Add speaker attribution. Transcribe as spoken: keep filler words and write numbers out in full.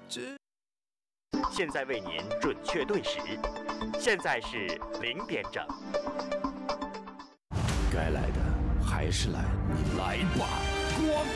Speaker 1: 现在为您准确对时，现在是零点整。
Speaker 2: 该来的还是来，你来吧，光